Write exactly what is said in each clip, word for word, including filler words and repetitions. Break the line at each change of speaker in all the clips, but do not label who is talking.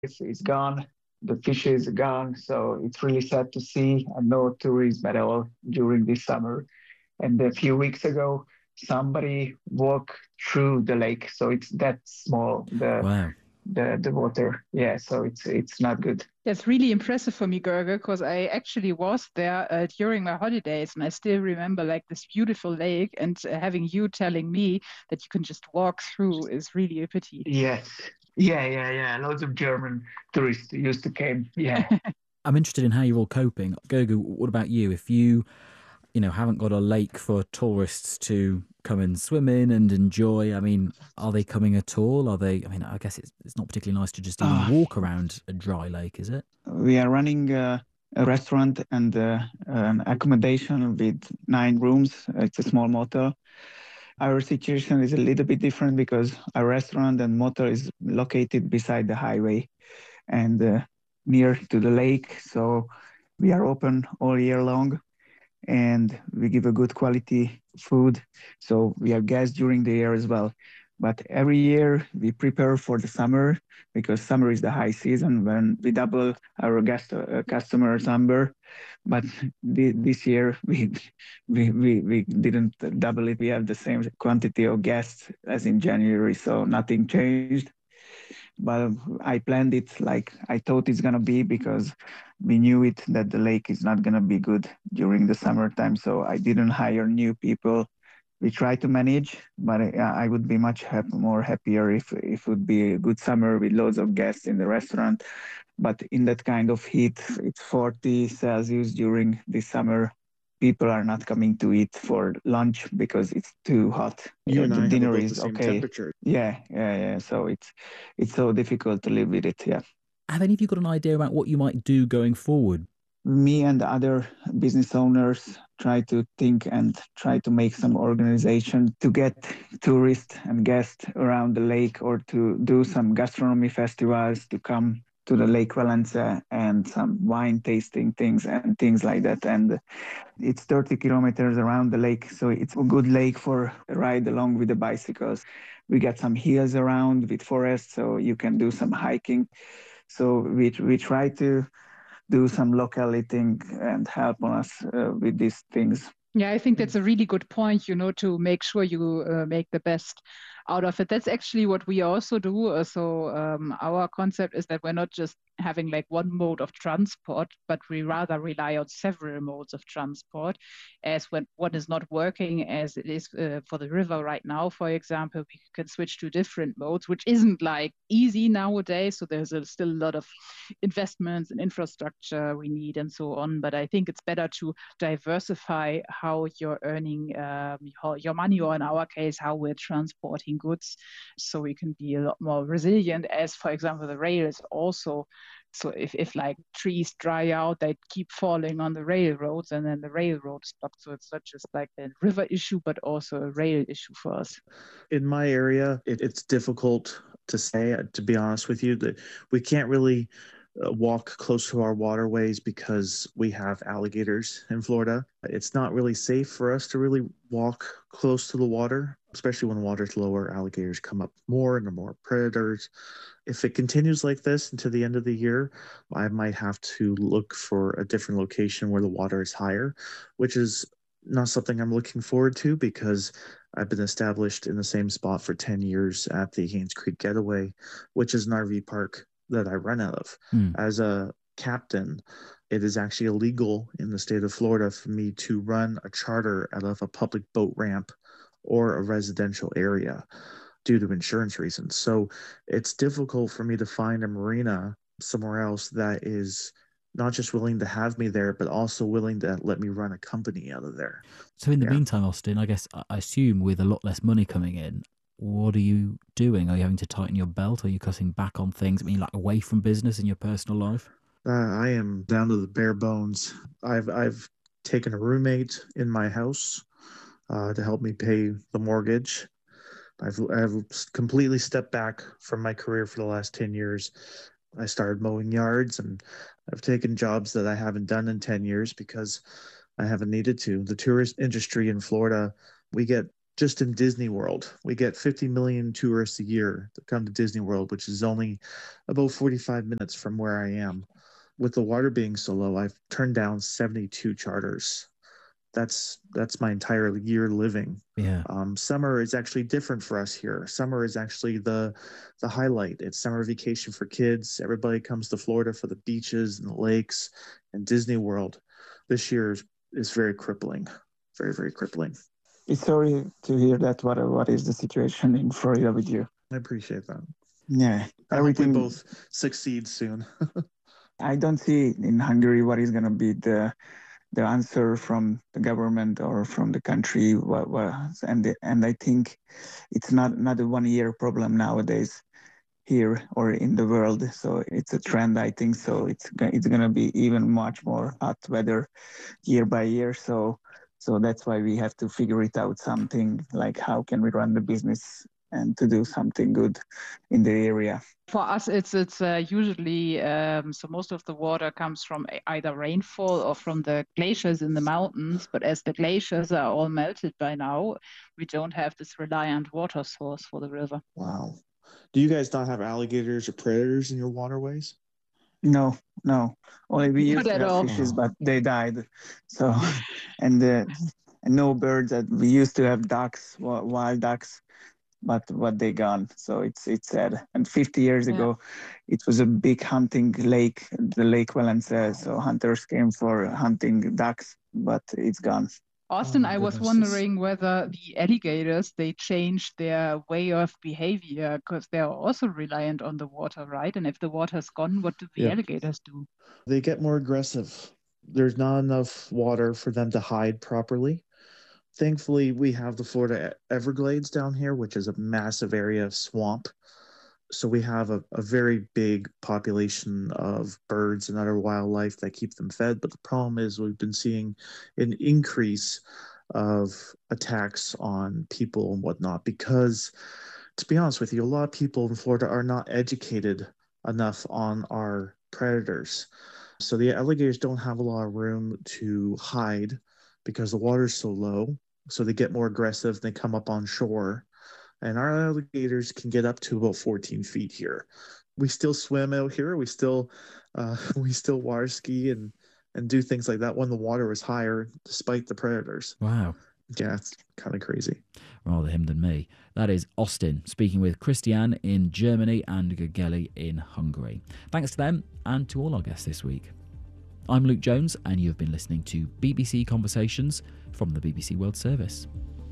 It's, it's gone. The fish is gone. So it's really sad to see and no tourism at all during this summer. And a few weeks ago, somebody walked through the lake. So it's that small, the
Wow.
the the water. Yeah, so it's it's not good.
That's really impressive for me, Gerge, because I actually was there uh, during my holidays, and I still remember like this beautiful lake. And uh, having you telling me that you can just walk through is really a pity.
Yes. Yeah, yeah, yeah. Loads of German tourists used to came. Yeah.
I'm interested in how you're all coping. Gergu, what about you? If you, you know, haven't got a lake for tourists to come and swim in and enjoy, I mean, are they coming at all? Are they, I mean, I guess it's, it's not particularly nice to just even
Uh,
walk around a dry lake, is it?
we are running uh, a restaurant and uh, an accommodation with nine rooms. It's a small motel. Our situation is a little bit different because our restaurant and motel is located beside the highway and uh, near to the lake. So we are open all year long and we give a good quality food. So we have guests during the year as well. But every year we prepare for the summer because summer is the high season when we double our guest uh, customers number. But thi- this year we, we we we didn't double it. We have the same quantity of guests as in January, so nothing changed. But I planned it like I thought it's gonna be because we knew it that the lake is not gonna be good during the summertime. So I didn't hire new people. We try to manage, but I, I would be much hap- more happier if if it would be a good summer with loads of guests in the restaurant. But in that kind of heat, it's forty Celsius during the summer. People are not coming to eat for lunch because it's too hot.
You
Uh,
and
The
I have
dinner
about the
is
same
okay.
temperature.
Yeah, yeah, yeah. So it's it's so difficult to live with it. Yeah.
Have any of you got an idea about what you might do going forward?
Me and the other business owners try to think and try to make some organization to get tourists and guests around the lake or to do some gastronomy festivals to come to the Lake Valencia and some wine tasting things and things like that. And it's thirty kilometers around the lake, so it's a good lake for a ride along with the bicycles. We got some hills around with forests, so you can do some hiking. So we we try to do some locality and help on us uh, with these things.
Yeah, I think that's a really good point, you know, to make sure you uh, make the best out of it. That's actually what we also do. Uh, so um, our concept is that we're not just having like one mode of transport, but we rather rely on several modes of transport. As when one is not working as it is uh, for the river right now, for example, we can switch to different modes, which isn't like easy nowadays. So there's a, still a lot of investments and infrastructure we need and so on. But I think it's better to diversify how you're earning um, your, your money, or in our case, how we're transporting goods, so we can be a lot more resilient. As, for example, the rail is also. So if, if like trees dry out, they keep falling on the railroads and then the railroad stops. So it's not just like a river issue, but also a rail issue for us.
In my area, it, it's difficult to say, uh, to be honest with you, that we can't really uh, walk close to our waterways because we have alligators in Florida. It's not really safe for us to really walk close to the water, especially when the water's lower. Alligators come up more and there are more predators. If it continues like this into the end of the year, I might have to look for a different location where the water is higher, which is not something I'm looking forward to because I've been established in the same spot for ten years at the Haynes Creek Getaway, which is an R V park that I run out of.
Hmm.
As a captain, it is actually illegal in the state of Florida for me to run a charter out of a public boat ramp or a residential area due to insurance reasons. So it's difficult for me to find a marina somewhere else that is not just willing to have me there, but also willing to let me run a company out of there.
So in the
Yeah.
meantime, Austin, I guess I I assume with a lot less money coming in, what are you doing? Are you having to tighten your belt? Are you cutting back on things? I mean, like away from business in your personal life?
Uh, I am down to the bare bones. I've I've taken a roommate in my house uh, to help me pay the mortgage. I've I've completely stepped back from my career for the last ten years. I started mowing yards and I've taken jobs that I haven't done in ten years because I haven't needed to. The tourist industry in Florida, we get just in Disney World. We get fifty million tourists a year that come to Disney World, which is only about forty-five minutes from where I am. With the water being so low, I've turned down seventy-two charters. That's that's my entire year living.
Yeah.
Um, summer is actually different for us here. Summer is actually the the highlight. It's summer vacation for kids. Everybody comes to Florida for the beaches and the lakes and Disney World. This year is, is very crippling, very, very crippling.
It's sorry to hear that. What what is the situation in Florida with you?
I appreciate that.
Yeah,
I
everything.
hope we both succeed soon.
I don't see in Hungary what is going to be the the answer from the government or from the country. What was and the, and I think it's not not a one year problem nowadays here or in the world. So it's a trend. I think so. It's it's going to be even much more hot weather year by year. So. So that's why we have to figure it out something like how can we run the business and to do something good in the area.
For us, it's it's uh, usually um, so most of the water comes from either rainfall or from the glaciers in the mountains. But as the glaciers are all melted by now, we don't have this reliant water source for the river.
Wow. Do you guys not have alligators or predators in your waterways?
No, no. Only we used
Not
to
at
have
all.
fishes, but they died. So, and uh, and no birds. That we used to have ducks, wi- wild ducks, but but they gone. So it's it's sad. And fifty years
Yeah.
ago, it was a big hunting lake, the Lake Valencia. So hunters came for hunting ducks, but it's gone.
Austin,
Oh, my
I was
goodness.
wondering whether the alligators, they changed their way of behavior because they're also reliant on the water, right? And if the water's gone, what do the
Yeah.
alligators do?
They get more aggressive. There's not enough water for them to hide properly. Thankfully, we have the Florida Everglades down here, which is a massive area of swamp. So we have a, a very big population of birds and other wildlife that keep them fed. But the problem is we've been seeing an increase of attacks on people and whatnot because, to be honest with you, a lot of people in Florida are not educated enough on our predators. So the alligators don't have a lot of room to hide because the water's so low. So they get more aggressive and they come up on shore. And our alligators can get up to about fourteen feet here. We still swim out here. We still uh, we still water ski and, and do things like that when the water is higher, despite the predators.
Wow.
Yeah, it's kind of crazy.
Rather him than me. That is Austin speaking with Christian in Germany and Gageli in Hungary. Thanks to them and to all our guests this week. I'm Luke Jones, and you've been listening to B B C Conversations from the B B C World Service.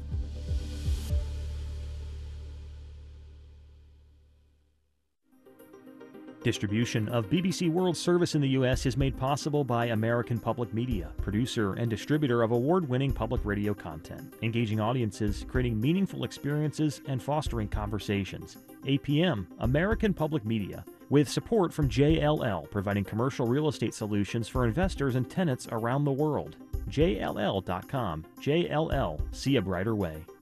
Distribution of B B C World Service in the U S is made possible by American Public Media, producer and distributor of award-winning public radio content, engaging audiences, creating meaningful experiences, and fostering conversations. A P M, American Public Media, with support from J L L, providing commercial real estate solutions for investors and tenants around the world. J L L dot com. J L L, see a brighter way.